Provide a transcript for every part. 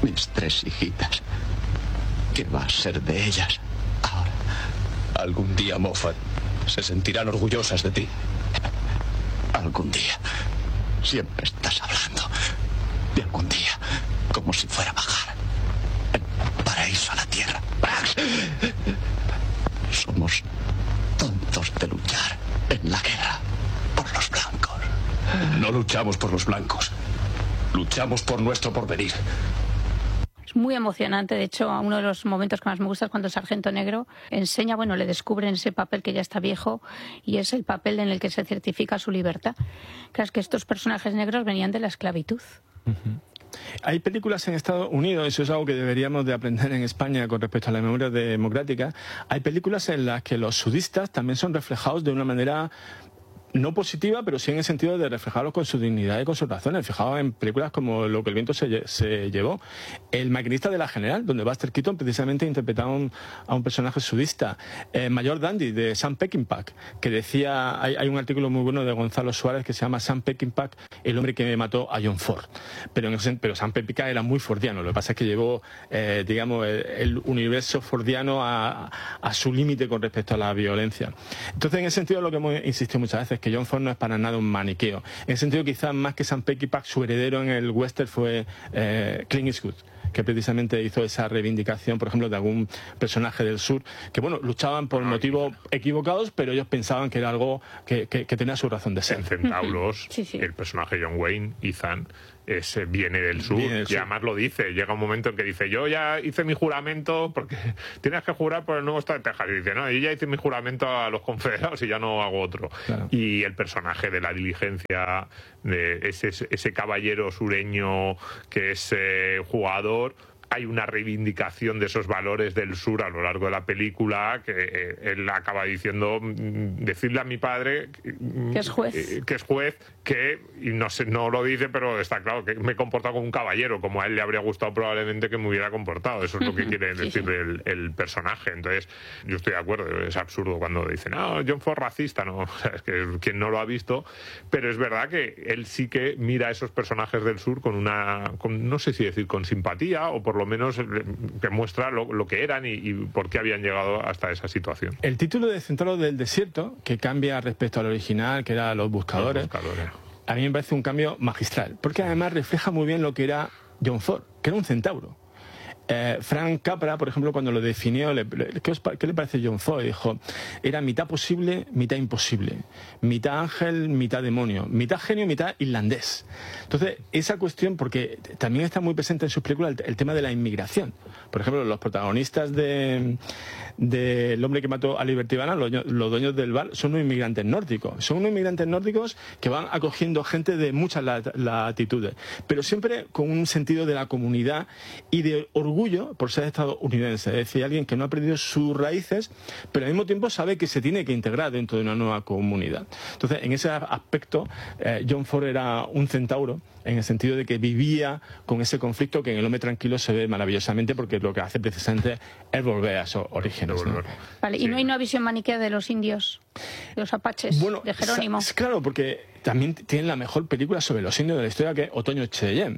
mis 3 hijitas. ¿Qué va a ser de ellas ahora? Algún día, Moffat, se sentirán orgullosas de ti. Algún día. Siempre estás hablando de algún día, como si fuera bajar el paraíso a la tierra. Somos tontos de luchar en la guerra por los blancos. No luchamos por los blancos. Luchamos por nuestro porvenir. Es muy emocionante. De hecho, uno de los momentos que más me gusta es cuando el Sargento Negro enseña, le descubren ese papel que ya está viejo y es el papel en el que se certifica su libertad. Claro, es que estos personajes negros venían de la esclavitud. Hay películas en Estados Unidos, eso es algo que deberíamos de aprender en España con respecto a la memoria democrática. Hay películas en las que los sudistas también son reflejados de una manera no positiva, pero sí en el sentido de reflejarlos con su dignidad y con sus razones. Fijaos en películas como Lo que el viento se llevó. El maquinista de la General, donde Buster Keaton precisamente interpretaba a un personaje sudista. Mayor Dandy, de Sam Peckinpah, que decía, hay un artículo muy bueno de Gonzalo Suárez que se llama Sam Peckinpah, el hombre que mató a John Ford. Pero Sam Peckinpah era muy fordiano. Lo que pasa es que llevó, el universo fordiano a su límite con respecto a la violencia. Entonces, en ese sentido, lo que hemos insistido muchas veces, que John Ford no es para nada un maniqueo. En el sentido, quizás más que Sam Peckinpah, su heredero en el western fue Clint Eastwood, que precisamente hizo esa reivindicación, por ejemplo, de algún personaje del sur, que luchaban por motivos equivocados, pero ellos pensaban que era algo que tenía su razón de ser. En Centauros, sí. el personaje John Wayne, Ethan, viene del sur, y además lo dice. Llega un momento en que dice, yo ya hice mi juramento, porque tienes que jurar por el nuevo estado de Texas, y dice, no, yo ya hice mi juramento a los confederados y ya no hago otro. Claro. Y el personaje de la diligencia, de ese caballero sureño que es jugador, hay una reivindicación de esos valores del sur a lo largo de la película, que él acaba diciendo, decirle a mi padre que es juez, y no lo dice, pero está claro que me he comportado como un caballero, como a él le habría gustado probablemente que me hubiera comportado. Eso es lo que quiere decir el personaje. Entonces, yo estoy de acuerdo, es absurdo cuando dicen, no, John Ford racista, no, o sea, es que quien no lo ha visto, pero es verdad que él sí que mira a esos personajes del sur con no sé si decir con simpatía, o por lo menos que muestra lo que eran y por qué habían llegado hasta esa situación. El título de Centauros del Desierto, que cambia respecto al original, que era Los Buscadores, a mí me parece un cambio magistral, porque además refleja muy bien lo que era John Ford, que era un centauro. Frank Capra, por ejemplo, cuando lo definió, ¿qué le parece John Ford? Dijo, era mitad posible, mitad imposible, mitad ángel, mitad demonio, mitad genio, mitad irlandés. Entonces, esa cuestión, porque también está muy presente en sus películas el tema de la inmigración. Por ejemplo, los protagonistas de El hombre que mató a Liberty Balance, los dueños del bar, son unos inmigrantes nórdicos. Son unos inmigrantes nórdicos que van acogiendo gente de muchas latitudes, pero siempre con un sentido de la comunidad y de orgullo por ser estadounidense. Es decir, alguien que no ha perdido sus raíces, pero al mismo tiempo sabe que se tiene que integrar dentro de una nueva comunidad. Entonces, en ese aspecto, John Ford era un centauro, en el sentido de que vivía con ese conflicto que en El hombre tranquilo se ve maravillosamente, porque lo que hace precisamente es volver a esos orígenes, ¿no? Vale, y no hay una visión maniquea de los indios, de los apaches, de Jerónimo. Claro, porque también tienen la mejor película sobre los indios de la historia, que es Otoño Cheyenne,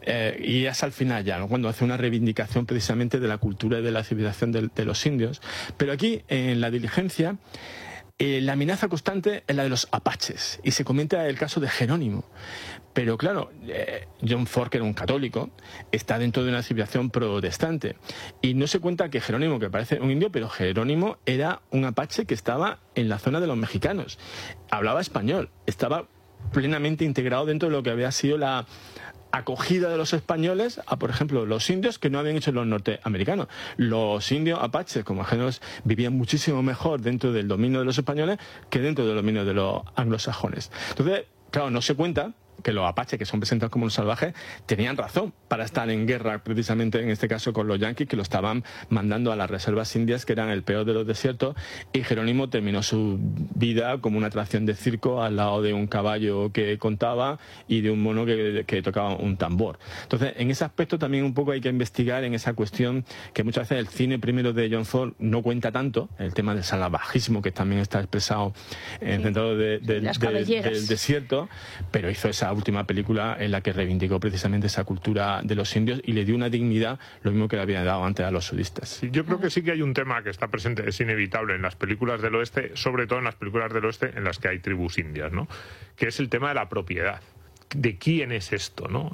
y es al final ya, ¿no?, cuando hace una reivindicación precisamente de la cultura y de la civilización de los indios. Pero aquí, en La Diligencia, la amenaza constante es la de los apaches, y se comenta el caso de Jerónimo. Pero claro, John Ford, que era un católico, está dentro de una civilización protestante, y no se cuenta que Jerónimo, que parece un indio, pero Jerónimo era un apache que estaba en la zona de los mexicanos, hablaba español, estaba plenamente integrado dentro de lo que había sido la acogida de los españoles a, por ejemplo, los indios que no habían hecho los norteamericanos. Los indios apaches como géneros vivían muchísimo mejor dentro del dominio de los españoles que dentro del dominio de los anglosajones. Entonces, claro, no se cuenta que los apaches, que son presentados como los salvajes, tenían razón para estar en guerra, precisamente en este caso con los yanquis, que lo estaban mandando a las reservas indias, que eran el peor de los desiertos, y Jerónimo terminó su vida como una atracción de circo al lado de un caballo que contaba y de un mono que tocaba un tambor. Entonces, en ese aspecto también un poco hay que investigar en esa cuestión que muchas veces el cine primero de John Ford no cuenta tanto, el tema del salvajismo, que también está expresado en el centro del desierto, pero hizo esa esa última película en la que reivindicó precisamente esa cultura de los indios y le dio una dignidad, lo mismo que le había dado antes a los sudistas. Sí, yo creo que sí que hay un tema que está presente, es inevitable en las películas del oeste, sobre todo en las películas del oeste en las que hay tribus indias, ¿no? Que es el tema de la propiedad. ¿De quién es esto, no?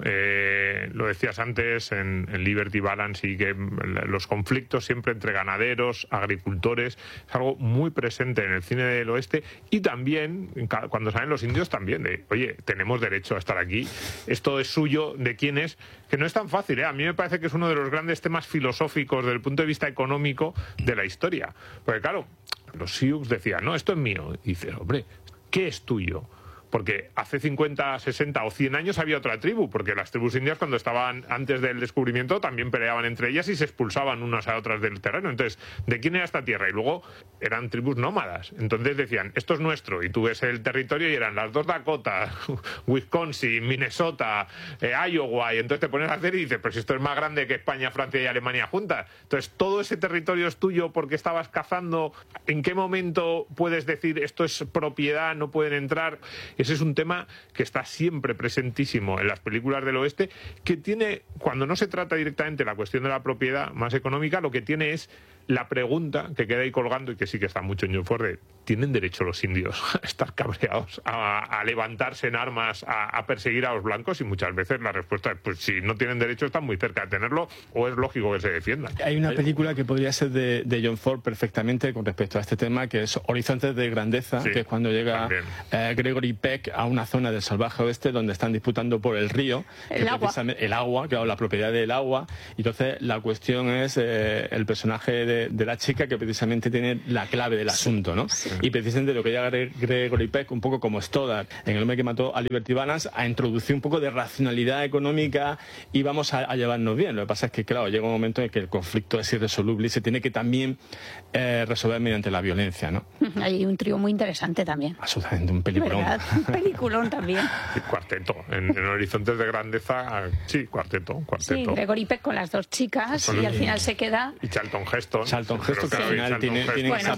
Lo decías antes en Liberty Balance, y que los conflictos siempre entre ganaderos, agricultores, es algo muy presente en el cine del oeste, y también cuando salen los indios también, de oye, tenemos derecho a estar aquí, esto es suyo, ¿de quién es? Que no es tan fácil, ¿eh? A mí me parece que es uno de los grandes temas filosóficos desde el punto de vista económico de la historia, porque claro, los Sioux decían, no, esto es mío, y dices, hombre, ¿qué es tuyo? Porque hace 50, 60 o 100 años había otra tribu, porque las tribus indias cuando estaban antes del descubrimiento también peleaban entre ellas y se expulsaban unas a otras del terreno. Entonces, ¿de quién era esta tierra? Y luego eran tribus nómadas. Entonces decían, esto es nuestro. Y tú ves el territorio y eran las dos Dakotas, Wisconsin, Minnesota, Iowa. Y entonces te pones a hacer y dices, pero si esto es más grande que España, Francia y Alemania juntas. Entonces, todo ese territorio es tuyo porque estabas cazando. ¿En qué momento puedes decir esto es propiedad, no pueden entrar? Ese es un tema que está siempre presentísimo en las películas del oeste, que tiene, cuando no se trata directamente la cuestión de la propiedad más económica, lo que tiene es la pregunta que queda ahí colgando, y que sí que está mucho en John Ford, ¿tienen derecho los indios a estar cabreados, a levantarse en armas, a perseguir a los blancos? Y muchas veces la respuesta es, pues si no tienen derecho están muy cerca de tenerlo, o es lógico que se defiendan. Hay una película que podría ser de John Ford perfectamente con respecto a este tema, que es Horizontes de Grandeza, sí, que es cuando llega Gregory Peck a una zona del salvaje oeste donde están disputando por el río, el agua, claro, la propiedad del agua, y entonces la cuestión es el personaje de la chica que precisamente tiene la clave del asunto, ¿no? Sí. Y precisamente lo que llega Gregory Peck, un poco como Stoddard en El hombre que mató a Liberty Balance, a introducir un poco de racionalidad económica y vamos a llevarnos bien. Lo que pasa es que, claro, llega un momento en que el conflicto es irresoluble y se tiene que también resolver mediante la violencia, ¿no? Hay un trío muy interesante también. Absolutamente, un peliculón. Un peliculón también. Sí, cuarteto. En Horizontes de Grandeza, sí, cuarteto. Sí, Gregory Peck con las dos chicas y al final se queda... Y Charlton Heston. Que al final tiene esa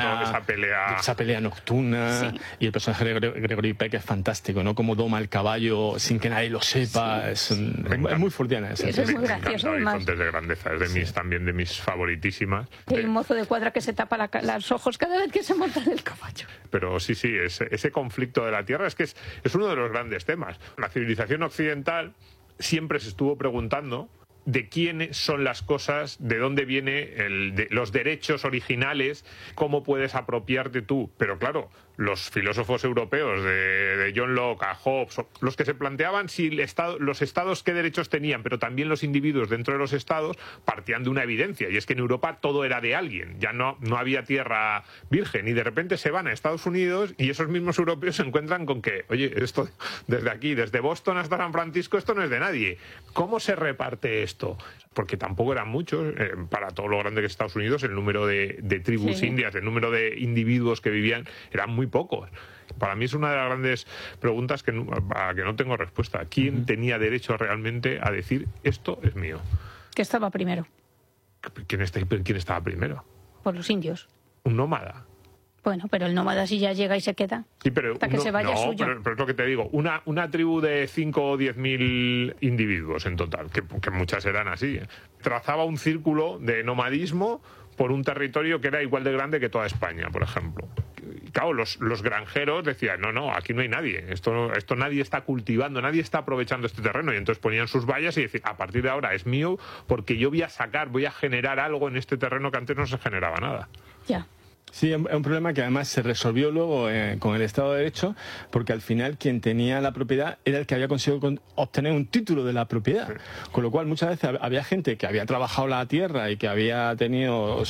pelea nocturna, sí. Y el personaje de Gregory Peck es fantástico, ¿no? Como doma el caballo sin que nadie lo sepa, sí. es muy fordiana. Sí, eso es muy gracioso. Horizontes de Grandeza, es de también de mis favoritísimas. Hay un mozo de cuadra que se tapa los ojos cada vez que se monta en el caballo. Pero sí, ese conflicto de la tierra es que es uno de los grandes temas. La civilización occidental siempre se estuvo preguntando de quiénes son las cosas, de dónde viene los derechos originales, cómo puedes apropiarte tú. Pero claro, los filósofos europeos de John Locke a Hobbes, los que se planteaban si los estados qué derechos tenían, pero también los individuos dentro de los estados, partían de una evidencia, y es que en Europa todo era de alguien, ya no había tierra virgen, y de repente se van a Estados Unidos y esos mismos europeos se encuentran con que, oye, esto desde aquí, desde Boston hasta San Francisco, esto no es de nadie. ¿Cómo se reparte esto? Porque tampoco eran muchos, para todo lo grande que es Estados Unidos, el número de tribus indias, el número de individuos que vivían, eran muy pocos. Para mí es una de las grandes preguntas a la que no tengo respuesta. ¿Quién tenía derecho realmente a decir esto es mío? ¿Qué estaba primero? ¿Quién estaba primero? Por los indios. Un nómada. Bueno, pero el nómada si ya llega y se queda, sí, pero hasta que se vaya suyo. Pero es lo que te digo, una tribu de 5 o 10.000 individuos en total, que muchas eran así, trazaba un círculo de nomadismo por un territorio que era igual de grande que toda España, por ejemplo. Y claro, los granjeros decían, no, aquí no hay nadie, esto nadie está cultivando, nadie está aprovechando este terreno, y entonces ponían sus vallas y decían, a partir de ahora es mío porque yo voy a generar algo en este terreno que antes no se generaba nada. Ya. Sí, es un problema que además se resolvió luego con el Estado de Derecho, porque al final quien tenía la propiedad era el que había conseguido obtener un título de la propiedad. Sí. Con lo cual muchas veces había gente que había trabajado la tierra y que había tenido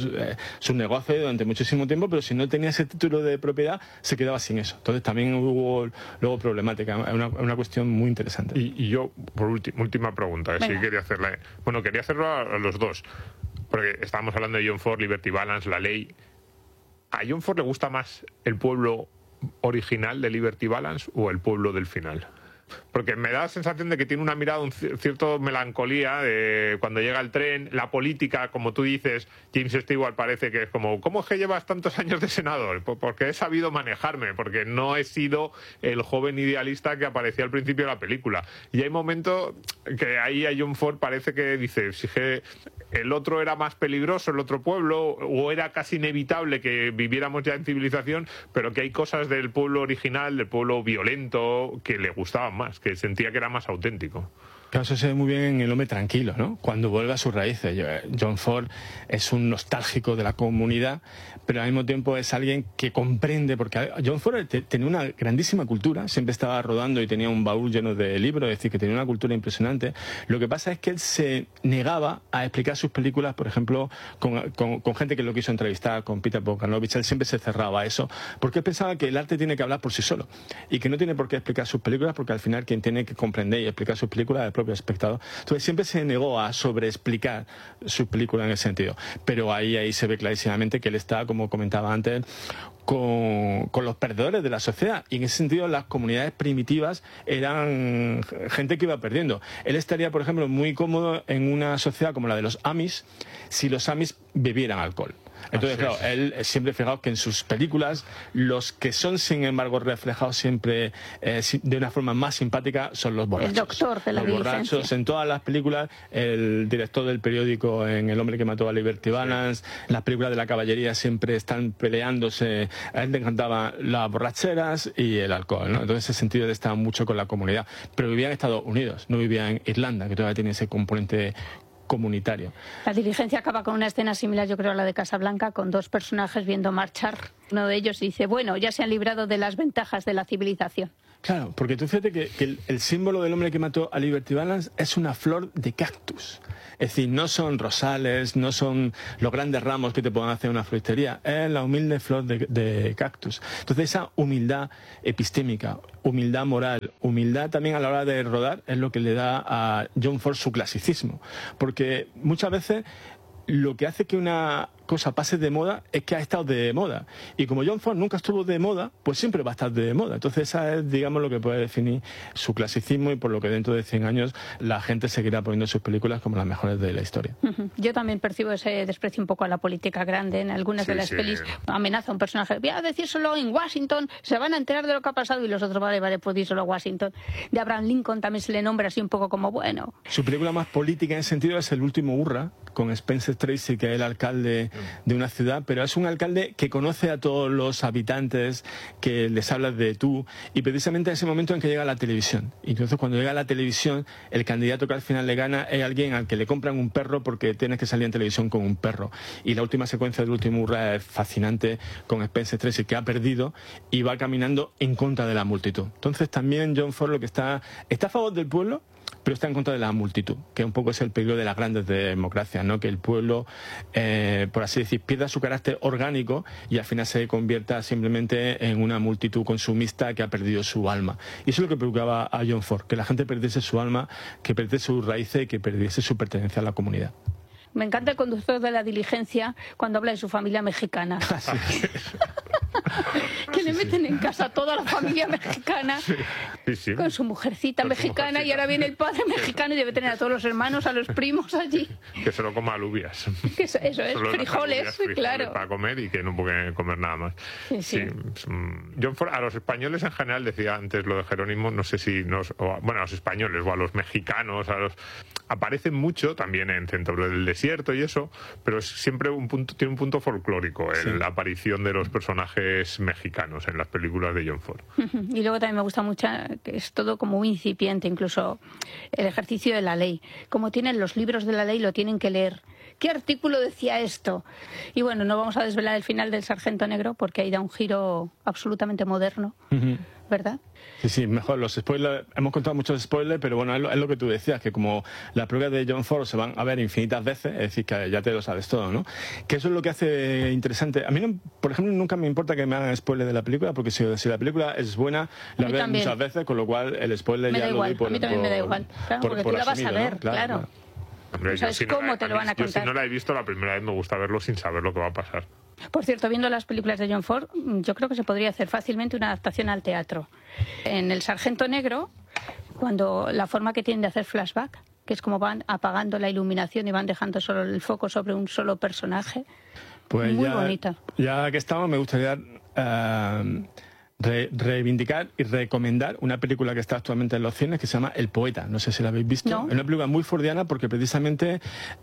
su negocio durante muchísimo tiempo, pero si no tenía ese título de propiedad se quedaba sin eso. Entonces también hubo luego problemática. Es una cuestión muy interesante. Y yo, por última pregunta, si quería hacerla. Bueno, quería hacerlo a los dos, porque estábamos hablando de John Ford, Liberty Balance, La Ley. ¿A John Ford le gusta más el pueblo original de Liberty Balance o el pueblo del final? porque me da la sensación de que tiene una mirada, cierto melancolía de cuando llega el tren, la política, como tú dices, James Stewart parece que es como, ¿cómo es que llevas tantos años de senador? Porque he sabido manejarme, porque no he sido el joven idealista que aparecía al principio de la película. Y hay momentos que ahí a John Ford parece que dice, si que el otro era más peligroso, el otro pueblo, o era casi inevitable que viviéramos ya en civilización, pero que hay cosas del pueblo original, del pueblo violento, que le gustaban más, que sentía que era más auténtico. Claro, eso se ve muy bien en El hombre tranquilo, ¿no? Cuando vuelve a sus raíces. John Ford es un nostálgico de la comunidad, pero al mismo tiempo es alguien que comprende, porque John Ford tenía una grandísima cultura, siempre estaba rodando y tenía un baúl lleno de libros, es decir, que tenía una cultura impresionante. Lo que pasa es que él se negaba a explicar sus películas, por ejemplo, con gente que lo quiso entrevistar, con Peter Bogdanovich. Él siempre se cerraba a eso, porque él pensaba que el arte tiene que hablar por sí solo y que no tiene por qué explicar sus películas, porque al final quien tiene que comprender y explicar sus películas es el propio espectador. Entonces siempre se negó a sobreexplicar sus películas en ese sentido, pero ahí se ve clarísimamente que él está, como comentaba antes, con los perdedores de la sociedad, y en ese sentido las comunidades primitivas eran gente que iba perdiendo. Él estaría, por ejemplo, muy cómodo en una sociedad como la de los Amish si los Amish bebieran alcohol. Entonces, claro, él siempre, fijaos que en sus películas, los que son, sin embargo, reflejados siempre de una forma más simpática son los borrachos. El doctor de la Los borrachos, en todas las películas, el director del periódico en El hombre que mató a Liberty Balance, las películas de la caballería siempre están peleándose. A él le encantaban las borracheras y el alcohol, ¿no? Entonces, en ese sentido, él estaba mucho con la comunidad. Pero vivía en Estados Unidos, no vivía en Irlanda, que todavía tiene ese componente comunitario. La Diligencia acaba con una escena similar, yo creo, a la de Casablanca, con dos personajes viendo marchar. Uno de ellos dice, bueno, ya se han librado de las ventajas de la civilización. Claro, porque tú fíjate que el símbolo del hombre que mató a Liberty Balance es una flor de cactus. Es decir, no son rosales, no son los grandes ramos que te puedan hacer una floristería, es la humilde flor de cactus. Entonces esa humildad epistémica, humildad moral, humildad también a la hora de rodar es lo que le da a John Ford su clasicismo. Porque muchas veces lo que hace que una cosa pase de moda es que ha estado de moda, y como John Ford nunca estuvo de moda, pues siempre va a estar de moda. Entonces esa es, digamos, lo que puede definir su clasicismo, y por lo que dentro de 100 años la gente seguirá poniendo sus películas como las mejores de la historia. Yo también percibo ese desprecio un poco a la política grande en algunas de las pelis. Amenaza a un personaje, voy a decírselo en Washington, se van a enterar de lo que ha pasado, y los otros, vale, pues díselo a Washington. De Abraham Lincoln también se le nombra así un poco como bueno. Su película más política en ese sentido es El último hurra, con Spencer Tracy, que es el alcalde de una ciudad, pero es un alcalde que conoce a todos los habitantes, que les habla de tú, y precisamente en ese momento en que llega la televisión. Y entonces cuando llega la televisión, el candidato que al final le gana es alguien al que le compran un perro porque tienes que salir en televisión con un perro. Y la última secuencia del último hurra es fascinante, con Spencer Tracy, que ha perdido y va caminando en contra de la multitud. Entonces también John Ford lo que está a favor del pueblo, pero está en contra de la multitud, que un poco es el peligro de las grandes democracias, ¿no? Que el pueblo, por así decir, pierda su carácter orgánico y al final se convierta simplemente en una multitud consumista que ha perdido su alma. Y eso es lo que preocupaba a John Ford, que la gente perdiese su alma, que perdiese sus raíces y que perdiese su pertenencia a la comunidad. Me encanta el conductor de la Diligencia cuando habla de su familia mexicana. Que le meten en casa a toda la familia mexicana, con su mujercita mexicana, y ahora viene el padre mexicano y debe tener a todos los hermanos, a los primos allí. Que se lo coma alubias. Eso es, frijoles, claro. Para comer, y que no puede comer nada más. Sí. John Ford, a los españoles en general, decía antes lo de Jerónimo, no sé si a los españoles o a los mexicanos, aparecen mucho también en Centro del Desierto y eso, pero es siempre tiene un punto folclórico en la aparición de los personajes mexicanos en las películas de John Ford. Y luego también me gusta mucho que es todo como muy incipiente, incluso el ejercicio de la ley. Como tienen los libros de la ley, lo tienen que leer. ¿Qué artículo decía esto? Y bueno, no vamos a desvelar el final del Sargento Negro, porque ahí da un giro absolutamente moderno, ¿verdad? Sí, mejor los spoilers. Hemos contado muchos spoilers, pero bueno, es lo que tú decías, que como las pruebas de John Ford se van a ver infinitas veces, es decir, que ya te lo sabes todo, ¿no? Que eso es lo que hace interesante. A mí, por ejemplo, nunca me importa que me hagan spoilers de la película, porque si la película es buena, la veo muchas veces, con lo cual el spoiler ya lo doy por... A mí también me da igual, claro, porque tú la vas a ver, ¿no? Claro. Hombre, ¿Sabes cómo te lo van a contar? Yo, si no la he visto, la primera vez me gusta verlo sin saber lo que va a pasar. Por cierto, viendo las películas de John Ford, yo creo que se podría hacer fácilmente una adaptación al teatro. En El Sargento Negro, cuando la forma que tienen de hacer flashback, que es como van apagando la iluminación y van dejando solo el foco sobre un solo personaje. Pues muy bonita. Ya que estamos, me gustaría reivindicar y recomendar una película que está actualmente en los cines que se llama El Poeta. No sé si la habéis visto. No. Es una película muy fordiana porque precisamente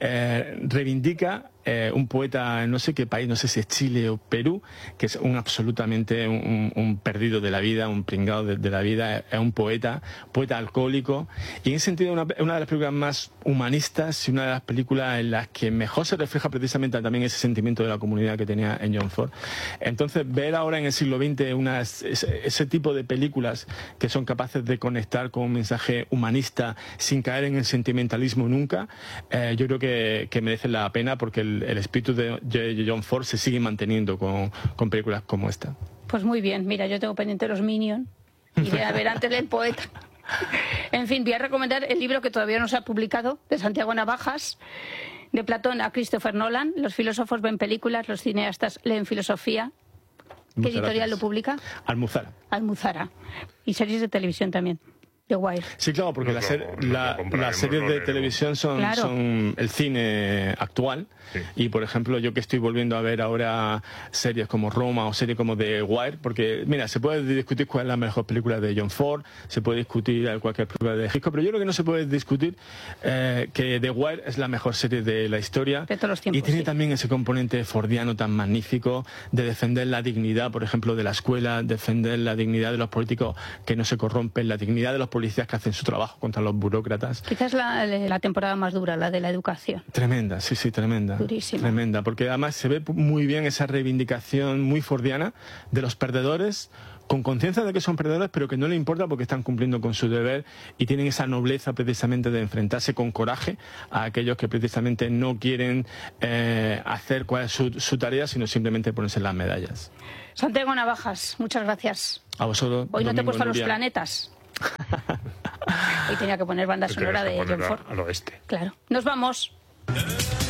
reivindica un poeta en no sé qué país, no sé si es Chile o Perú, que es absolutamente un perdido de la vida, un pringado de la vida. Es un poeta alcohólico, y en ese sentido una de las películas más humanistas y una de las películas en las que mejor se refleja precisamente también ese sentimiento de la comunidad que tenía en John Ford. Entonces, ver ahora en el siglo XX ese tipo de películas que son capaces de conectar con un mensaje humanista sin caer en el sentimentalismo nunca, yo creo que merecen la pena, porque el espíritu de John Ford se sigue manteniendo con películas como esta. Pues muy bien, mira, yo tengo pendiente los Minions y voy a ver antes El Poeta. En fin, voy a recomendar el libro que todavía no se ha publicado, de Santiago Navajas, de Platón a Christopher Nolan. Los filósofos ven películas, los cineastas leen filosofía. ¿Qué editorial lo publica? Almuzara. Y series de televisión también. The Wire. Sí, claro, porque las series de televisión son el cine actual. Sí. Y, por ejemplo, yo que estoy volviendo a ver ahora series como Roma o series como The Wire, porque, mira, se puede discutir cuál es la mejor película de John Ford, se puede discutir cualquier película de Hitchcock, pero yo creo que no se puede discutir que The Wire es la mejor serie de la historia. De todos los tiempos, y tiene también ese componente fordiano tan magnífico de defender la dignidad, por ejemplo, de la escuela, defender la dignidad de los políticos que no se corrompen, la dignidad de los policías que hacen su trabajo contra los burócratas. Quizás la temporada más dura, la de la educación. Tremenda, sí, tremenda. Durísima. Tremenda, porque además se ve muy bien esa reivindicación muy fordiana de los perdedores, con conciencia de que son perdedores, pero que no les importa porque están cumpliendo con su deber y tienen esa nobleza precisamente de enfrentarse con coraje a aquellos que precisamente no quieren hacer cuál es su tarea, sino simplemente ponerse las medallas. Santiago Navajas, muchas gracias. A vosotros. Hoy no te he puesto a Los Planetas. Hoy tenía que poner banda sonora de John Ford. Al oeste. Claro. Nos vamos.